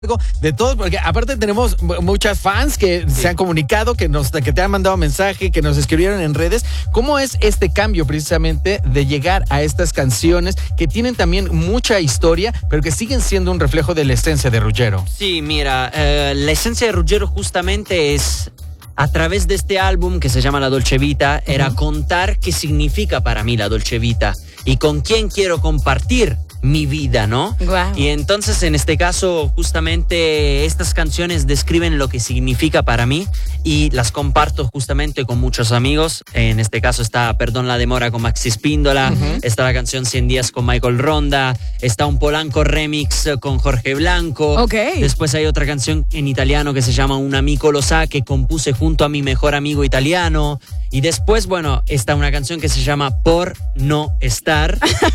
De todos, porque aparte tenemos muchas fans que se han comunicado, que te han mandado mensaje, que nos escribieron en redes. ¿Cómo es este cambio precisamente de llegar a estas canciones que tienen también mucha historia, pero que siguen siendo un reflejo de la esencia de Ruggiero? Sí, mira, la esencia de Ruggiero justamente es, a través de este álbum que se llama La Dolce Vita, era contar qué significa para mí la Dolce Vita y con quién quiero compartir mi vida, ¿no? Wow. Y entonces en este caso justamente estas canciones describen lo que significa para mí y las comparto justamente con muchos amigos. En este caso está Perdón la demora con Maxi Spíndola, está la canción 100 días con Michael Ronda, está un Polanco remix con Jorge Blanco. Okay. Después hay otra canción en italiano que se llama Un amico lo sa, que compuse junto a mi mejor amigo italiano. Y después, bueno, está una canción que se llama Por no estar.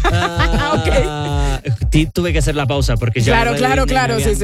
Tuve que hacer la pausa porque ya Claro, sí.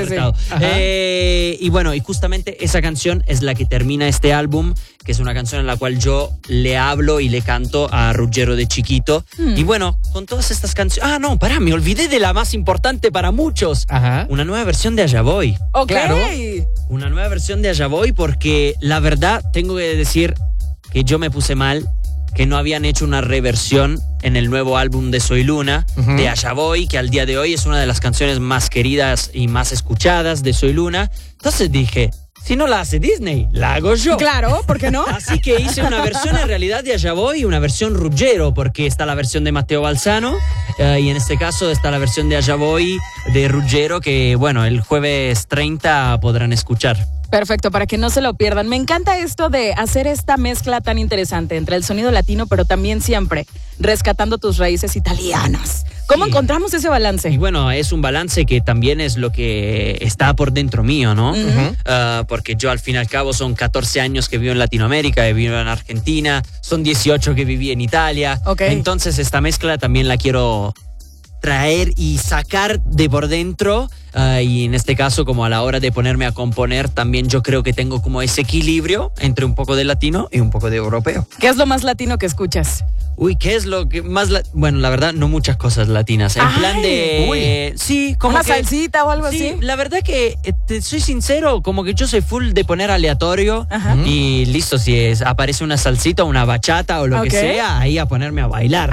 Y bueno, y justamente esa canción es la que termina este álbum, que es una canción en la cual yo le hablo y le canto a Ruggiero de chiquito. Y bueno, con todas estas canciones... me olvidé de la más importante para muchos. Una nueva versión de Allá Voy. Claro. Una nueva versión de Allá Voy, porque la verdad tengo que decir que yo me puse mal, que no habían hecho una reversión en el nuevo álbum de Soy Luna, de Allá Voy, que al día de hoy es una de las canciones más queridas y más escuchadas de Soy Luna. Entonces dije, si no la hace Disney, la hago yo. Claro, ¿por qué no? Así que hice una versión en realidad de Allá Voy, una versión Ruggiero, porque está la versión de Matteo Balzano, y en este caso está la versión de Allá Voy de Ruggiero, que bueno, el jueves 30 podrán escuchar. Perfecto, para que no se lo pierdan. Me encanta esto de hacer esta mezcla tan interesante entre el sonido latino, pero también siempre rescatando tus raíces italianas. ¿Cómo encontramos ese balance? Y bueno, es un balance que también es lo que está por dentro mío, ¿no? Porque yo al fin y al cabo son 14 años que vivo en Latinoamérica, he vivido en Argentina, son 18 que viví en Italia. Entonces esta mezcla también la quiero traer y sacar de por dentro, y en este caso como a la hora de ponerme a componer también yo creo que tengo como ese equilibrio entre un poco de latino y un poco de europeo. ¿Qué es lo más latino que escuchas? Uy, ¿qué es lo que más bueno, la verdad, no muchas cosas latinas. En plan de... Sí, como ¿una salsita o algo así? La verdad que, te soy sincero, como que yo soy full de poner aleatorio y listo, si aparece una salsita, una bachata o lo que sea, ahí a ponerme a bailar.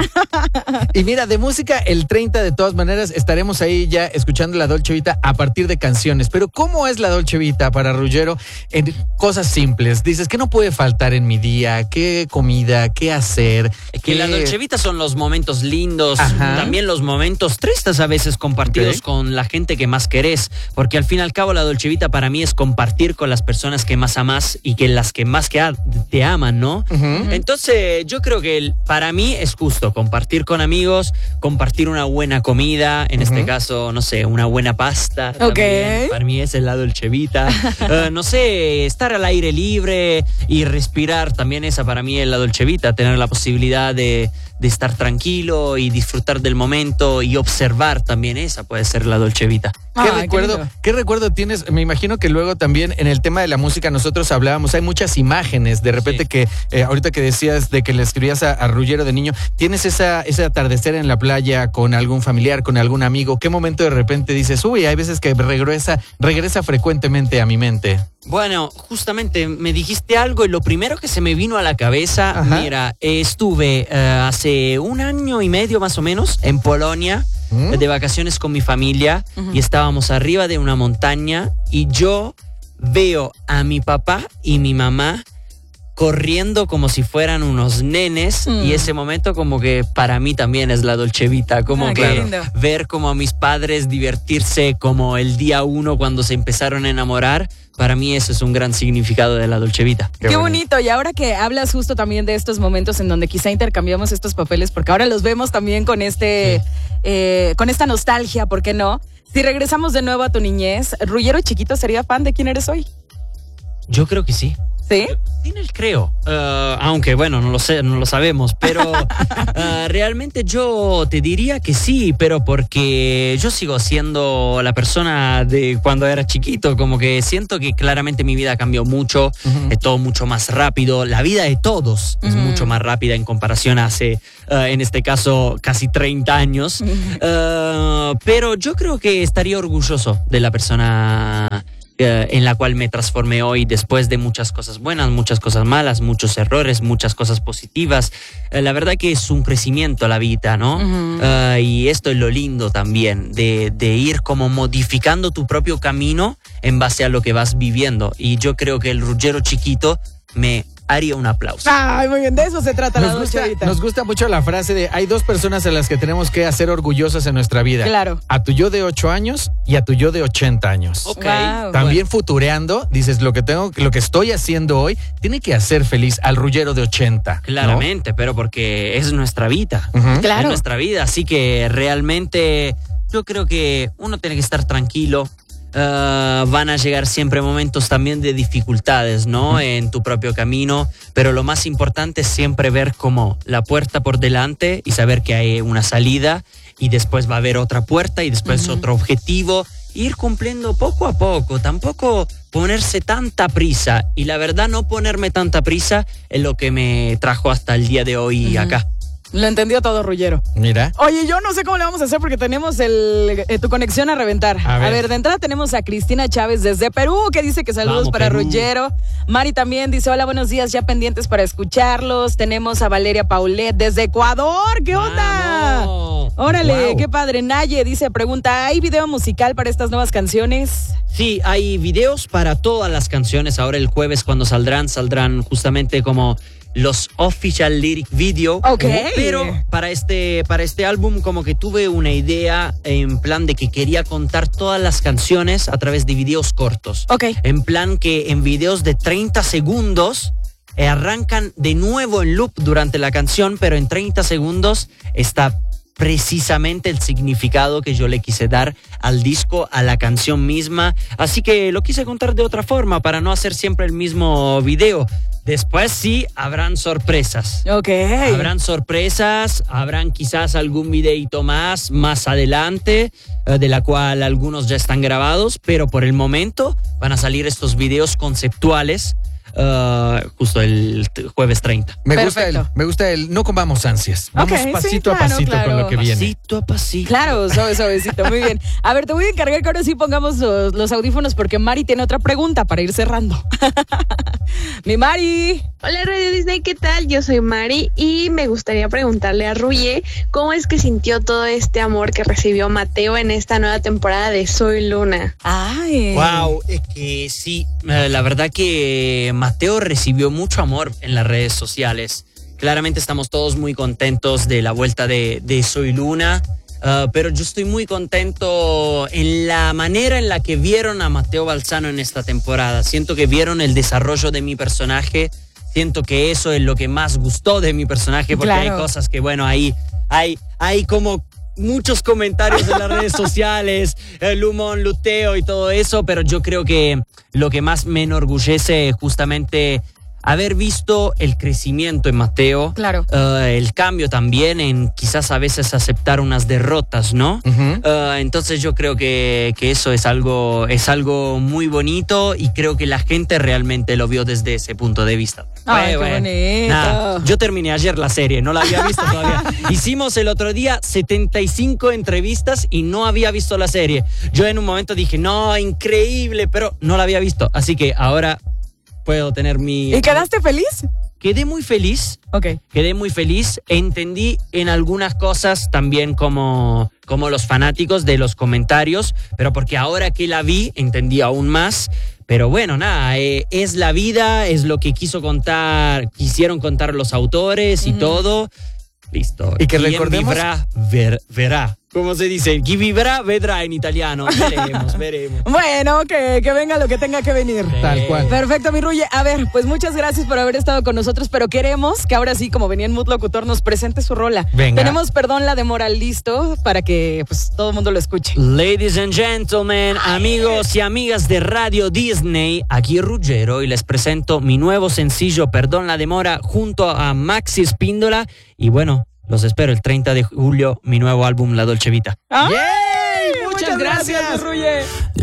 Y mira, de música, el 30 de todas maneras estaremos ahí ya escuchando la Dolce Vita a partir de canciones. Pero ¿cómo es la Dolce Vita para Ruggiero en cosas simples? Dices, ¿qué no puede faltar en mi día? ¿Qué comida? ¿Qué hacer? Que la Dolce Vita son los momentos lindos, también los momentos tristes a veces compartidos con la gente que más querés, porque al fin y al cabo la Dolce Vita para mí es compartir con las personas que más amás y que las que más te aman, ¿no? Entonces yo creo que para mí es justo compartir con amigos, compartir una buena comida, en este caso, no sé, una buena pasta. También, para mí es la Dolce Vita. No sé, estar al aire libre y respirar, también esa para mí es la Dolce Vita, tener la posibilidad de estar tranquilo y disfrutar del momento y observar también, esa puede ser la Dolce Vita. ¿Qué recuerdo tienes? Me imagino que luego también en el tema de la música nosotros hablábamos, hay muchas imágenes, de repente que ahorita que decías de que le escribías a Ruggiero de niño, tienes ese atardecer en la playa con algún familiar, con algún amigo, ¿qué momento de repente dices, uy, hay veces que regresa frecuentemente a mi mente? Bueno, justamente me dijiste algo y lo primero que se me vino a la cabeza, mira, estuve hace 1 año y medio más o menos en Polonia de vacaciones con mi familia y estábamos arriba de una montaña y yo veo a mi papá y mi mamá corriendo como si fueran unos nenes y ese momento como que para mí también es la Dolce Vita, como que ver como a mis padres divertirse como el día 1 cuando se empezaron a enamorar, para mí eso es un gran significado de la Dolce Vita. Qué bonito, y ahora que hablas justo también de estos momentos en donde quizá intercambiamos estos papeles, porque ahora los vemos también con con esta nostalgia, ¿por qué no? Si regresamos de nuevo a tu niñez, ¿Ruggiero chiquito sería fan de quién eres hoy? Yo creo que sí. ¿Sí? Tinel creo, aunque bueno, no lo sé, no lo sabemos, pero realmente yo te diría que sí, pero porque yo sigo siendo la persona de cuando era chiquito, como que siento que claramente mi vida cambió mucho, es todo mucho más rápido, la vida de todos es mucho más rápida en comparación a hace, en este caso, casi 30 años, pero yo creo que estaría orgulloso de la persona en la cual me transformé hoy después de muchas cosas buenas, muchas cosas malas, muchos errores, muchas cosas positivas. La verdad que es un crecimiento la vida, ¿no? Y esto es lo lindo también, de ir como modificando tu propio camino en base a lo que vas viviendo. Y yo creo que el Ruggiero chiquito me haría un aplauso. Ay, muy bien, de eso se trata la noche ahorita. Nos gusta mucho la frase de hay dos personas a las que tenemos que hacer orgullosas en nuestra vida. Claro. A tu yo de 8 años y a tu yo de 80 años. Ok. Wow. También futureando, dices, lo que estoy haciendo hoy tiene que hacer feliz al Ruggiero de 80. ¿no? Claramente, pero porque es nuestra vida. Claro. Es nuestra vida, así que realmente yo creo que uno tiene que estar tranquilo. Van a llegar siempre momentos también de dificultades, ¿no? En tu propio camino, pero lo más importante es siempre ver como la puerta por delante y saber que hay una salida y después va a haber otra puerta y después otro objetivo, ir cumpliendo poco a poco, tampoco ponerse tanta prisa, y la verdad no ponerme tanta prisa es lo que me trajo hasta el día de hoy acá. Lo entendió todo, Ruggiero. Mira. Oye, yo no sé cómo le vamos a hacer porque tenemos tu conexión a reventar. A ver, de entrada tenemos a Cristina Chávez desde Perú, que dice que saludos Vamos, para Perú. Ruggiero. Mari también dice, hola, buenos días, ya pendientes para escucharlos. Tenemos a Valeria Paulet desde Ecuador. ¿Qué onda? ¡Vamos! Órale, Wow. qué padre. Naye dice, pregunta, ¿hay video musical para estas nuevas canciones? Sí, hay videos para todas las canciones. Ahora el jueves cuando saldrán justamente como los official lyric video. Ok. Pero para este álbum como que tuve una idea en plan de que quería contar todas las canciones a través de videos cortos. Ok. En plan que en videos de 30 segundos arrancan de nuevo en loop durante la canción, pero en 30 segundos está precisamente el significado que yo le quise dar al disco, a la canción misma. Así que lo quise contar de otra forma para no hacer siempre el mismo video. Después sí, habrán sorpresas. Ok. Habrán sorpresas, habrán quizás algún videito más adelante, de la cual algunos ya están grabados, pero por el momento van a salir estos videos conceptuales justo el jueves 30. Me Perfecto. gusta el no comamos ansias. Vamos Ok, sí, pasito claro, a pasito claro. con lo que viene. Pasito a pasito. Claro, suavecito, muy bien. A ver, te voy a encargar que ahora sí pongamos los audífonos porque Mari tiene otra pregunta para ir cerrando. Mi Mari. Hola Radio Disney, ¿qué tal? Yo soy Mari y me gustaría preguntarle a Ruye cómo es que sintió todo este amor que recibió Mateo en esta nueva temporada de Soy Luna. Ay. Wow, es que sí, la verdad que Mateo recibió mucho amor en las redes sociales. Claramente estamos todos muy contentos de la vuelta de Soy Luna, pero yo estoy muy contento en la manera en la que vieron a Mateo Balzano en esta temporada. Siento que vieron el desarrollo de mi personaje, siento que eso es lo que más gustó de mi personaje, porque Claro. hay cosas que, bueno, hay como muchos comentarios en las redes sociales, Lumón, Luteo y todo eso, pero yo creo que lo que más me enorgullece es justamente haber visto el crecimiento en Mateo, Claro. el cambio también en quizás a veces aceptar unas derrotas, ¿no? Entonces yo creo que eso es algo muy bonito y creo que la gente realmente lo vio desde ese punto de vista. Ay, qué bonito. Nada, yo terminé ayer la serie, no la había visto todavía. Hicimos el otro día 75 entrevistas y no había visto la serie. Yo en un momento dije, no, increíble, pero no la había visto. Así que ahora puedo tener mi... ¿Y quedaste feliz? Quedé muy feliz. Ok. Quedé muy feliz. Entendí en algunas cosas también como los fanáticos de los comentarios, pero porque ahora que la vi entendí aún más. Pero bueno, nada, es la vida, es lo que quisieron contar los autores y todo. Listo. Y que Quien recordemos- vivrá, verá. Como se dice, chi vivrà vedrà en italiano. Veremos. Bueno, que venga lo que tenga que venir. Tal cual. Perfecto, mi Ruye. A ver, pues muchas gracias por haber estado con nosotros, pero queremos que ahora sí, como venía en Mood Locutor, nos presente su rola. Venga. Tenemos Perdón la Demora listo para que pues todo el mundo lo escuche. Ladies and gentlemen, amigos y amigas de Radio Disney, aquí Ruggero y les presento mi nuevo sencillo Perdón la Demora junto a Maxi Spíndola y bueno, los espero el 30 de julio, mi nuevo álbum La Dolce Vita. ¡Ay! ¡Yay! Muchas gracias. Ruye.